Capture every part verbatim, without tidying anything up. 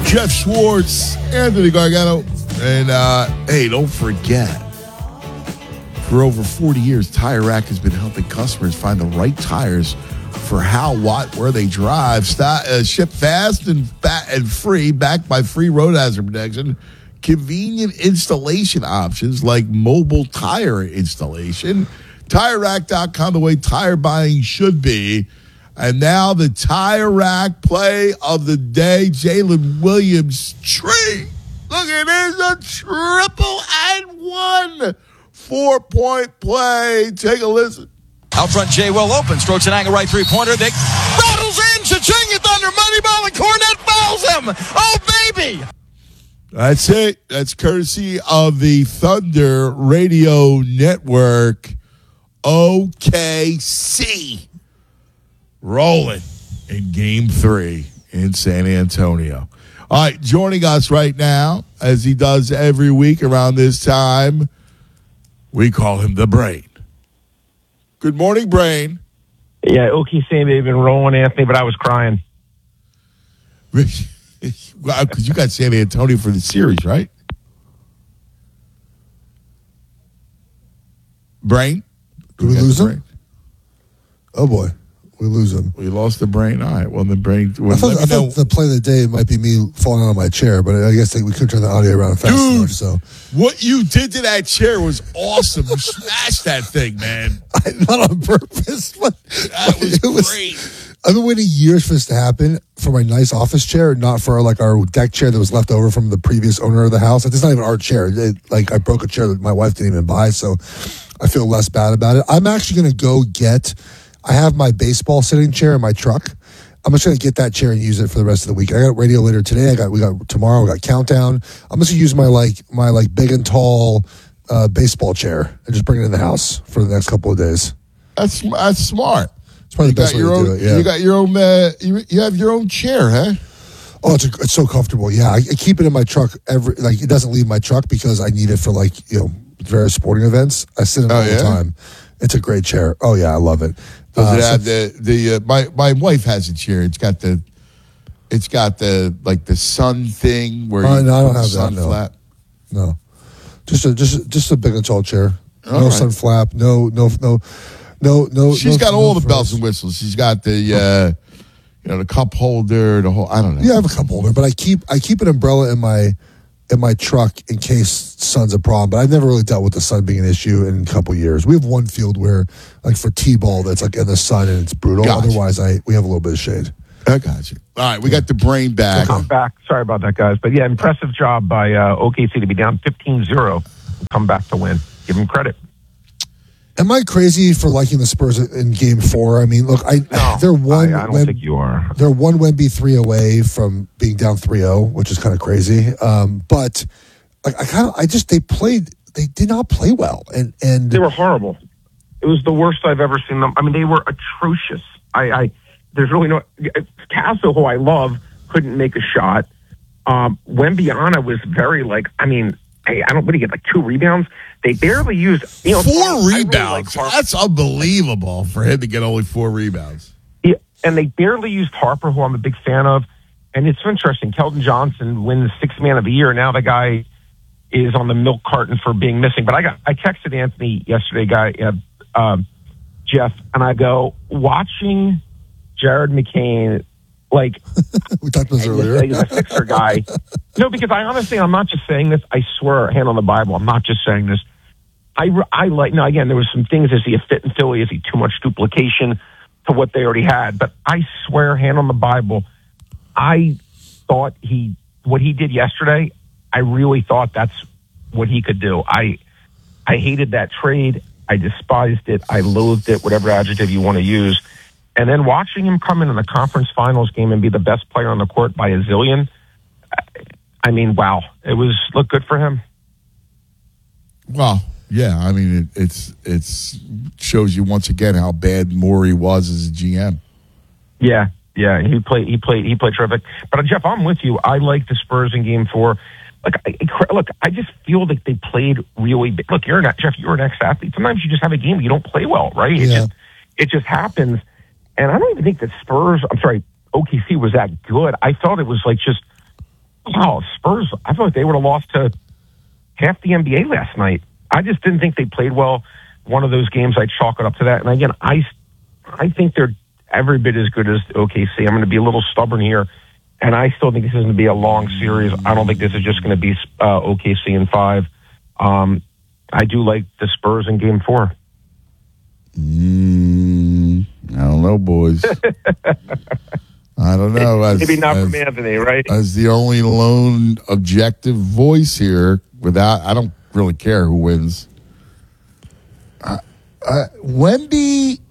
Jeff Schwartz, Anthony Gargano. And, uh, hey, don't forget, for over forty years, Tire Rack has been helping customers find the right tires for how, what, where they drive. Stop, uh, ship fast and, fa- and free, backed by free road hazard protection. Convenient installation options like mobile tire installation. Tire Rack dot com, the way tire buying should be. And now the Tire Rack play of the day, Jalen Williams tree. Look at this, a triple and one. Four-point play. Take a listen. Out front, Jay Will open. Strokes an angle right three-pointer. They rattles in. Cha-ching it under money ball, and Cornette fouls him. Oh, baby. That's it. That's courtesy of the Thunder Radio Network. O K C. Rolling in game three in San Antonio. All right, joining us right now, as he does every week around this time, we call him the Brain. Good morning, Brain. Yeah, O K C may have been rolling, Anthony, but I was crying. Because you got San Antonio for the series, right? Brain? Did we lose him? Oh, boy. We lose him. We lost the Brain. All right. Well, the Brain. Well, I thought, I thought the play of the day might be me falling out of my chair, but I guess we couldn't turn the audio around fast Dude, enough. So what you did to that chair was awesome. You smashed that thing, man. I, not on purpose, but that was, it was great. I've been waiting years for this to happen for my nice office chair, not for like our deck chair that was left over from the previous owner of the house. Like, it's not even our chair. It, like I broke a chair that my wife didn't even buy, so I feel less bad about it. I'm actually going to go get. I have my baseball sitting chair in my truck. I'm just going to get that chair and use it for the rest of the week. I got radio later today. I got we got tomorrow. We got countdown. I'm just going to use my like my like big and tall uh, baseball chair and just bring it in the house for the next couple of days. That's that's smart. It's probably you the best way to own, do it. Yeah, you got your own. Uh, you, you have your own chair, huh? Oh, it's a, it's so comfortable. Yeah, I, I keep it in my truck every like it doesn't leave my truck because I need it for like you know various sporting events. I sit in it oh, all yeah? the time. It's a great chair. Oh yeah, I love it. Does uh, it have so, the the uh, my my wife has a chair. It's got the it's got the like the sun thing where uh, you no, I don't have sun that. No. flap. No, just a just just a big and tall chair. All no right. sun flap. No no no no no. She's no, got no all the frills. bells and whistles. She's got the uh, you know the cup holder, the whole. I don't know. Yeah, I have a cup holder, but I keep I keep an umbrella in my in my truck in case sun's a problem. But I've never really dealt with the sun being an issue in a couple years. We have one field where, like for T-ball, that's like in the sun and it's brutal. Gotcha. Otherwise, I we have a little bit of shade. I got you. All right, we got the Brain back. I'm back. Sorry about that, guys. But yeah, impressive job by uh, O K C to be down fifteen zero and come back to win. Give them credit. Am I crazy for liking the Spurs in Game Four? I mean, look, I No, they're one. I, I don't Wem- think you are. They're one Wemby three away from being down three zero, which is kind of crazy. Um, but I, I kind of, I just they played. They did not play well, and and They were horrible. It was the worst I've ever seen them. I mean, they were atrocious. I, I there's really no Castle, who I love, couldn't make a shot. Um, Wembyana was very like. I mean, I, I don't. What do you get? Like two rebounds. They barely used. You know, Four I really rebounds. like Harper. That's unbelievable for him to get only four rebounds. Yeah, and they barely used Harper, who I'm a big fan of. And it's interesting. Keldon Johnson wins Sixth Man of the Year. Now the guy is on the milk carton for being missing. But I got I texted Anthony yesterday, guy uh, um, Jeff, and I go watching Jared McCain. Like we talked about this earlier. He's a Sixer guy. No, because I honestly, I'm not just saying this. I swear, hand on the Bible, I'm not just saying this. I, I like, now again, there was some things. Is he a fit in Philly? Is he too much duplication to what they already had? But I swear, hand on the Bible, I thought he, what he did yesterday, I really thought that's what he could do. I, I hated that trade. I despised it. I loathed it, whatever adjective you want to use. And then watching him come in in the conference finals game and be the best player on the court by a zillion, I mean, wow. It was, look good for him. Well, yeah. I mean, it, it's it's shows you once again how bad Morey was as a G M. Yeah, yeah. He played. He played. He played terrific. But uh, Jeff, I'm with you. I like the Spurs in Game Four. Like, I, look, I just feel like they played really. Big. Look, you're an Jeff. You're an ex-athlete. Sometimes you just have a game where you don't play well, right? It Yeah. just it just happens. And I don't even think that Spurs. I'm sorry, O K C was that good. I felt it was like just wow, Spurs, I feel like they would have lost to half the N B A last night. I just didn't think they played well. One of those games, I chalk it up to that. And again, I, I think they're every bit as good as O K C. I'm going to be a little stubborn here, and I still think this is going to be a long series. I don't think this is just going to be uh, O K C in five. Um, I do like the Spurs in game four. Mm, I don't know, boys. I don't know. As, Maybe not as, from Anthony, right? As the only lone objective voice here, without, I don't really care who wins. Uh, uh, Wemby,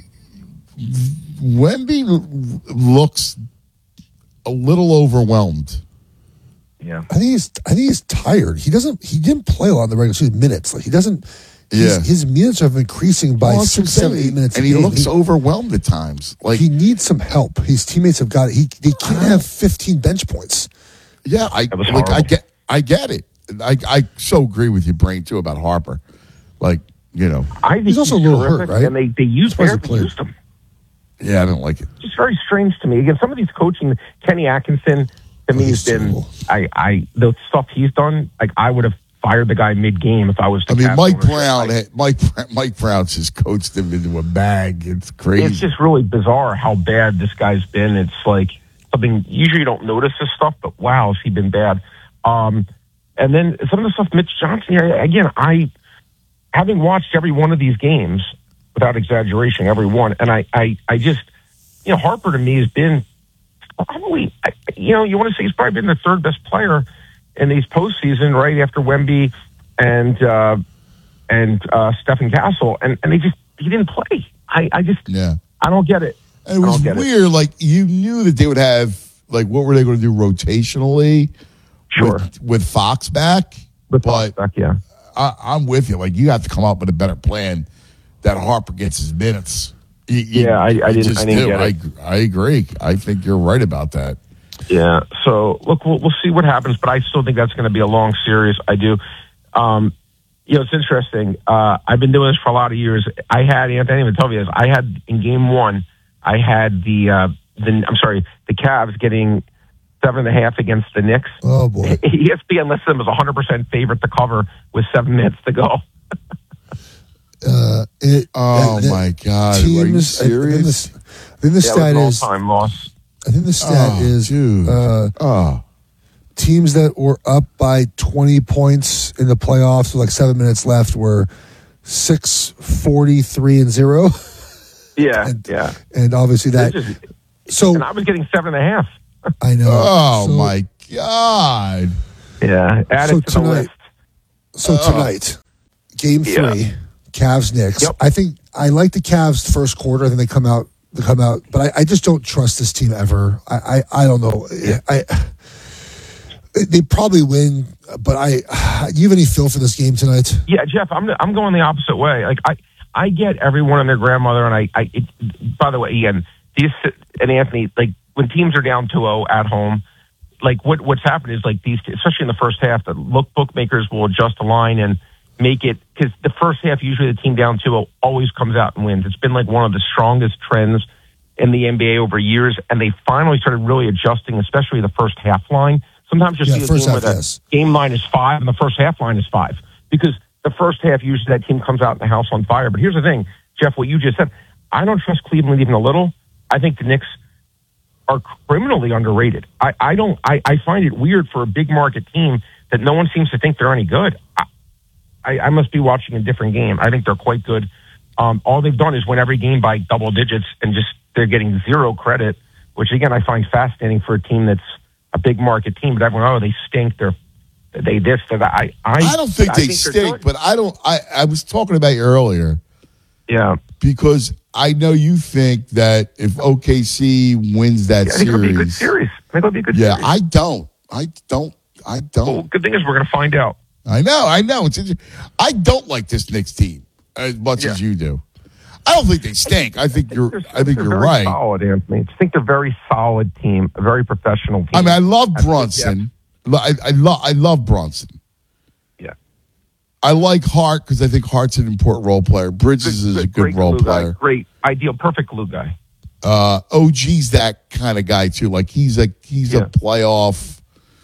Wemby looks a little overwhelmed. Yeah, I think he's. I think he's tired. He doesn't. He didn't play a lot in the regular season minutes. Like he doesn't. Yeah, his, his minutes have been increasing by well, six, seven, eight minutes, and a he game. looks he, overwhelmed at times. Like he needs some help. His teammates have got it. He they can't have fifteen bench points. Yeah, I That was like. I horrible. get. I get it. I I so agree with you, Brain, too, about Harper. Like you know. I think He's also a little terrific, hurt, right? And they they use Surprised he barely played. used him. Yeah, I don't like it. It's very strange to me. Again, some of these coaching, Kenny Atkinson, to me, has he's been, terrible. I, I, the stuff he's done, like, I would have fired the guy mid-game if I was the I mean, Cavs Mike ownership. Brown. Like, Mike Mike Brown just coached him into a bag. It's crazy. it's just really bizarre how bad this guy's been. It's like something, usually you don't notice this stuff, but wow, has he been bad. Um, and then some of the stuff, Mitch Johnson, here, again, I, having watched every one of these games, without exaggeration, every one, and I, I, I just, you know, Harper to me has been probably, you know, you want to say he's probably been the third best player in these postseason, right after Wemby and uh, and uh, Stephen Castle, and and they just he didn't play. I, I just yeah. I don't get it. And it I was don't get weird. It. Like you knew that they would have like what were they going to do rotationally? Sure, With, with Fox back, with but Fox back, yeah. I, I'm with you. Like you have to come up with a better plan that Harper gets his minutes. You, you- Yeah, I- I you didn't- just I didn't do. get I, it. I agree. I think you're right about that. Yeah. So look, we'll, we'll see what happens, but I still think that's going to be a long series. I do. Um, you know, it's interesting. Uh, I've been doing this for a lot of years. I had, Anthony, I didn't even tell you this. I had in game one, I had the, uh, the, I'm sorry, the Cavs getting seven and a half against the Knicks. Oh boy. E S P N listed them as one hundred percent favorite to cover with seven minutes to go. Uh, it, Oh that- that my God! Are you teams- I- I think serious? the- I think the That was stat an is. all-time loss. I think the stat Oh, is dude. uh, oh, teams that were up by twenty points in the playoffs with like seven minutes left were six, forty-three, and zero. Yeah, And- yeah. And obviously that. This is- So and I was getting seven and a half. I know. oh So- my God! Yeah, add So it to the tonight- list. So tonight, game Yeah. three, Cavs Knicks. Yep. I think I like the Cavs first quarter. I think they come out. They come out, but I, I just don't trust this team ever. I I, I don't know. I they probably win, but I. Do you have any feel for this game tonight? Yeah, Jeff, I'm I'm going the opposite way. Like I I get everyone and their grandmother, and I I. It, by the way, Ian, these and Anthony, like when teams are down two oh at home, like what what's happened is like these, especially in the first half, the look bookmakers will adjust the line and make it because the first half usually the team down two oh always comes out and wins. It's been like one of the strongest trends in the N B A over years, and they finally started really adjusting, especially the first half line. Sometimes you'll Yeah, see a first game half, where the yes. game line is five and the first half line is five because the first half usually that team comes out in the house on fire. But here's the thing, Jeff, what you just said, I don't trust Cleveland even a little. I think the Knicks are criminally underrated. I, I don't. I, I find it weird for a big market team that no one seems to think they're any good. I, I, I must be watching a different game. I think they're quite good. Um, all they've done is win every game by double digits, and just they're getting zero credit, which again I find fascinating for a team that's a big market team. But everyone, oh, they stink. They're they this. They're that. I, I I don't think I they they're stink, good. but I don't. I I was talking about you earlier yeah, because I know you think that if O K C wins that yeah I think it'll be a good series, series. I think it'll be a good yeah, series. I don't. I don't. I don't. Well, good thing is we're going to find out. I know, I know. It's inter- I don't like this Knicks team as much Yeah. as you do. I don't think they stink. I think you're. They're- I think they're you're very right. Solid, Anthony. I think they're a very solid team, a very professional team. I mean, I love I think, Brunson. Lo- I, I love. I love Brunson. Yeah, I like Hart because I think Hart's an important role player. Bridges is a good great role glue guy. player. Great, ideal, perfect glue guy. Uh, O G's that kind of guy too. Like he's a he's Yeah. a playoff.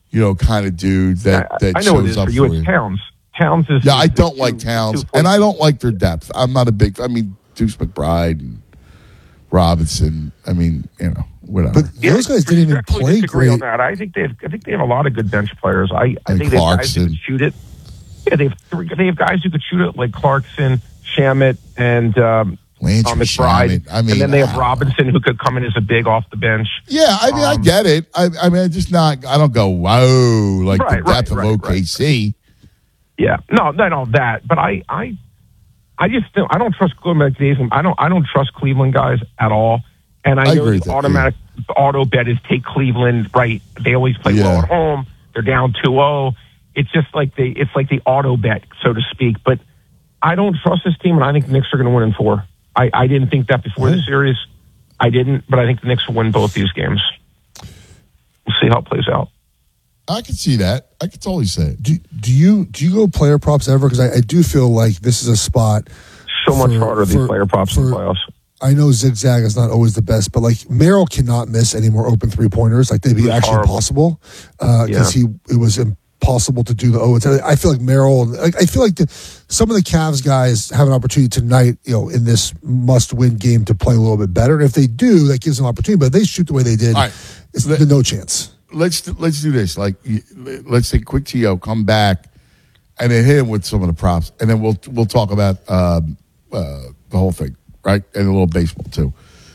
you know, kind of dude that, that I, I know what it shows is up for you. for It's you. Towns. Towns is. Yeah, I is don't two- like Towns, two and I points. don't like their depth. I'm not a big. I mean, Deuce McBride and Robinson. I mean, you know, whatever. But those guys didn't even Respectfully play disagree great. on that. I think they have. I think they have a lot of good bench players. I, I And think they have guys who Clarkson. can shoot it. Yeah, they have three, they have guys who could shoot it like Clarkson, Shamet, and um, Landry uh, McBride. Shamet. I mean, and then they I have don't Robinson who could come in as a big off the bench. Yeah, I mean, I Um, get it. I, I mean, I just not. I don't go whoa like Right, the depth right, of right, O K C. Yeah, no, no, no, that. But I, I, I just don't, I don't trust Cleveland. I don't, I don't trust Cleveland guys at all. And I, I know agree the with that, automatic auto bet is take Cleveland. Right? They always play Yeah. well at home. They're down two oh. It's just like the, it's like the auto bet, so to speak. But I don't trust this team, and I think the Knicks are going to win in four. I, I didn't think that before the series. I didn't, but I think the Knicks will win both these games. We'll see how it plays out. I can see that. I can totally say it. Do, do you do you go player props ever? Because I, I do feel like this is a spot. So much for- harder for- these player props in the for- playoffs. I know zigzag is not always the best, but like Merrill cannot miss any more open three pointers. Like they'd be It's actually horrible. impossible because Yeah. he it was impossible to do the oh. It's, I feel like Merrill. Like, I feel like the, some of the Cavs guys have an opportunity tonight, you know, in this must-win game to play a little bit better. And if they do, that gives them an opportunity. But if they shoot the way they did, All right. it's the no chance. Let's let's do this. Like, y- let's take a quick T O, come back, and then hit him with some of the props, and then we'll we'll talk about um, uh, the whole thing, right? And a little baseball too.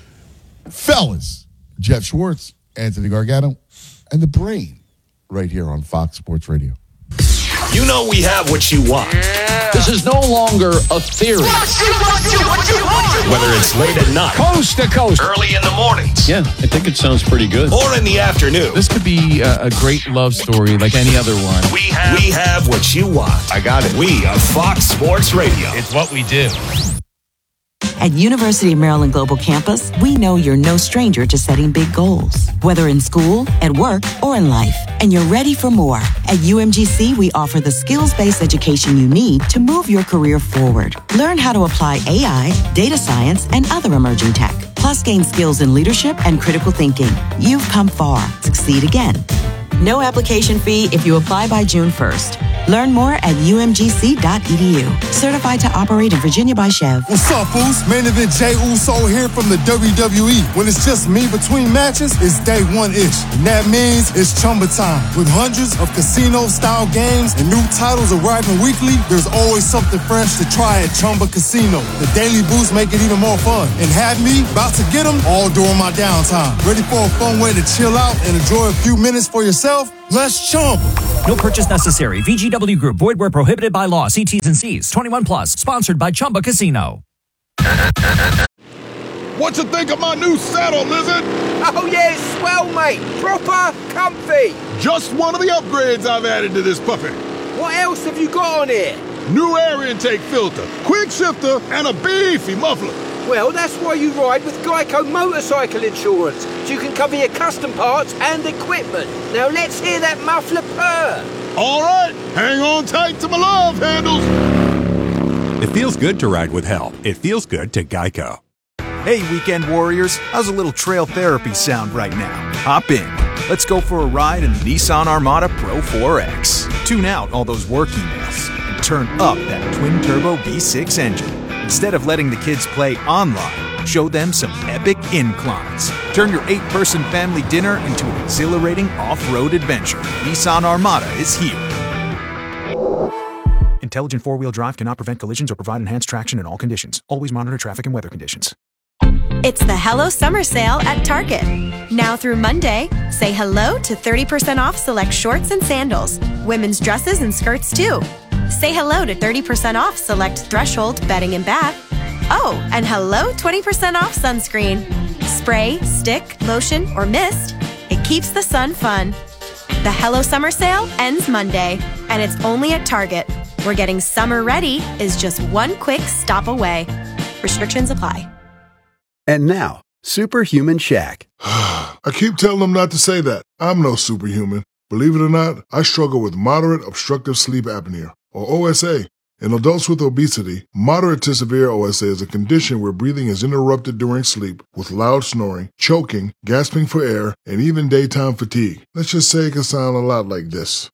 Fellas, Jeff Schwartz, Anthony Gargano, and the Brain, right here on Fox Sports Radio. You know we have what you want. This is no longer a theory. Whether it's late at night, Coast to coast. early in the mornings, Yeah, I think it sounds pretty good. or in the afternoon, This could be a, a great love story like any other one. we have we have what you want. I got it. We are Fox Sports Radio. It's what we do. At University of Maryland Global Campus, we know you're no stranger to setting big goals, whether in school, at work, or in life, and you're ready for more. At U M G C, we offer the skills-based education you need to move your career forward. Learn how to apply A I, data science, and other emerging tech, plus gain skills in leadership and critical thinking. You've come far. Succeed again. No application fee if you apply by June first. Learn more at U M G C dot E D U. Certified to operate in Virginia by Chev. What's up, fools? Main event Jay Uso here from the W W E. When it's just me between matches, it's day one-ish. And that means it's Chumba time. With hundreds of casino-style games and new titles arriving weekly, there's always something fresh to try at Chumba Casino. The daily boosts make it even more fun. And have me about to get them all during my downtime. Ready for a fun way to chill out and enjoy a few minutes for yourself? Let's Chumba. No purchase necessary. V G W Group. Void where prohibited by law. See T's and C's. twenty-one plus. Sponsored by Chumba Casino. What you think of my new saddle, Lizard? Oh yeah, it's swell, mate. Proper comfy. Just one of the upgrades I've added to this puppy. What else have you got on here? New air intake filter, quick shifter, and a beefy muffler. Well, that's why you ride with Geico Motorcycle Insurance, so you can cover your custom parts and equipment. Now let's hear that muffler purr. All right, hang on tight to my love handles. It feels good to ride with help. It feels good to Geico. Hey, weekend warriors, how's a little trail therapy sound right now? Hop in. Let's go for a ride in the Nissan Armada Pro four X. Tune out all those work emails and turn up that twin-turbo V six engine. Instead of letting the kids play online, show them some epic inclines. Turn your eight-person family dinner into an exhilarating off-road adventure. Nissan Armada is here. Intelligent four-wheel drive cannot prevent collisions or provide enhanced traction in all conditions. Always monitor traffic and weather conditions. It's the Hello Summer Sale at Target. Now through Monday, say hello to thirty percent off select shorts and sandals, women's dresses and skirts too. Say hello to thirty percent off select Threshold bedding and bath. Oh, and hello twenty percent off sunscreen. Spray, stick, lotion, or mist, it keeps the sun fun. The Hello Summer Sale ends Monday, and it's only at Target, where getting summer ready is just one quick stop away. Restrictions apply. And now, Superhuman Shaq. I keep telling them not to say that. I'm no superhuman. Believe it or not, I struggle with moderate obstructive sleep apnea, or O S A. In adults with obesity, moderate to severe O S A is a condition where breathing is interrupted during sleep with loud snoring, choking, gasping for air, and even daytime fatigue. Let's just say it can sound a lot like this.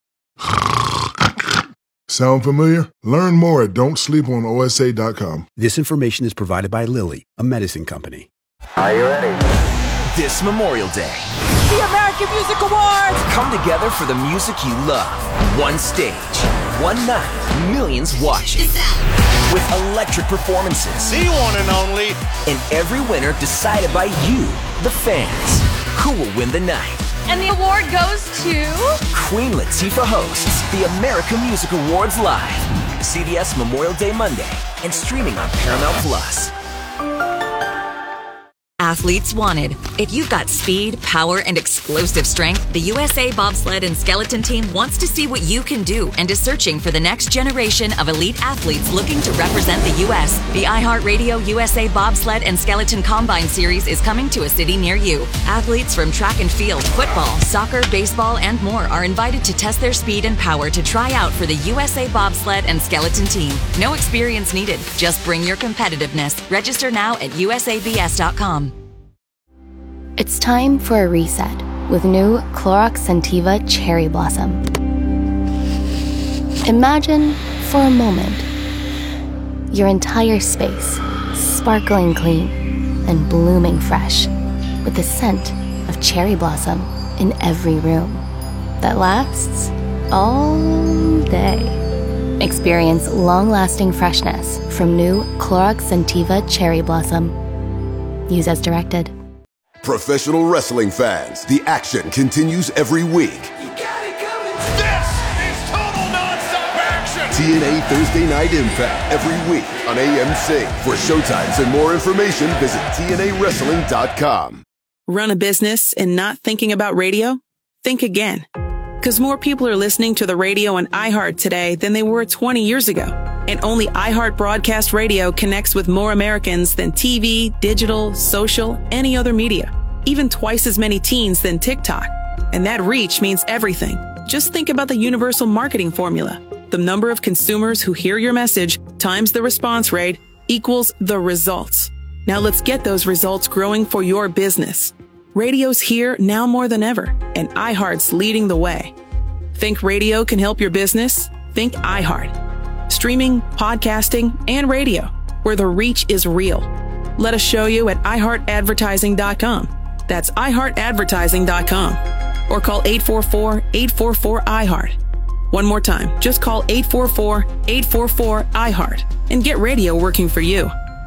Sound familiar? Learn more at don't sleep on O S A dot com. This information is provided by Lilly, a medicine company. Are you ready? This Memorial Day, The American Music Awards! come together for the music you love. One stage, one night, millions watching. With electric performances. The one and only. And every winner decided by you, the fans. Who will win the night? And the award goes to... Queen Latifah hosts the American Music Awards live. C B S Memorial Day Monday and streaming on Paramount Plus. Athletes wanted. If you've got speed, power, and explosive strength, the U S A Bobsled and Skeleton Team wants to see what you can do and is searching for the next generation of elite athletes looking to represent the U S The iHeartRadio U S A Bobsled and Skeleton Combine Series is coming to a city near you. Athletes from track and field, football, soccer, baseball, and more are invited to test their speed and power to try out for the U S A Bobsled and Skeleton Team. No experience needed. Just bring your competitiveness. Register now at U S A B S dot com. It's time for a reset with new Clorox Scentiva Cherry Blossom. Imagine, for a moment, your entire space sparkling clean and blooming fresh with the scent of cherry blossom in every room that lasts all day. Experience long-lasting freshness from new Clorox Scentiva Cherry Blossom. Use as directed. Professional wrestling fans, the action continues every week. You got it coming. This is total nonstop action. T N A Thursday Night Impact every week on A M C. For showtimes and more information, visit T N A wrestling dot com. Run a business and not thinking about radio? Think again. Because more people are listening to the radio on iHeart today than they were twenty years ago. And only iHeart Broadcast Radio connects with more Americans than T V, digital, social, any other media. Even twice as many teens than TikTok. And that reach means everything. Just think about the universal marketing formula. The number of consumers who hear your message times the response rate equals the results. Now let's get those results growing for your business. Radio's here now more than ever, and iHeart's leading the way. Think radio can help your business? Think iHeart. Streaming, podcasting, and radio, where the reach is real. Let us show you at i heart advertising dot com. That's i heart advertising dot com. Or call eight four four, eight four four, I heart. One more time, just call eight four four, eight four four, I heart and get radio working for you.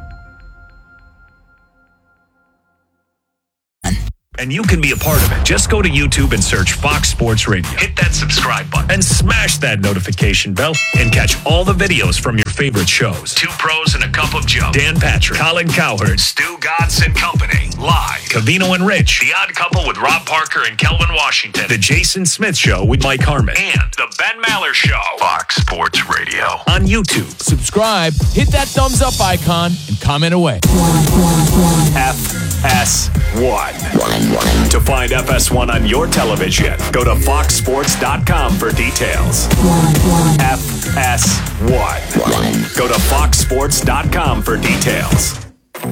And you can be a part of it. Just go to YouTube and search Fox Sports Radio. Hit that subscribe button and smash that notification bell and catch all the videos from your favorite shows. Two Pros and a Cup of Joe. Dan Patrick, Colin Cowherd, Stu Godson Company. Live. Cavino and Rich. The Odd Couple with Rob Parker and Kelvin Washington. The Jason Smith Show with Mike Harmon. And The Ben Maller Show. Fox Sports Radio. On YouTube. Subscribe, hit that thumbs up icon, and comment away. F S one. To find F S one on your television, go to fox sports dot com for details. F S one. Go to fox sports dot com for details.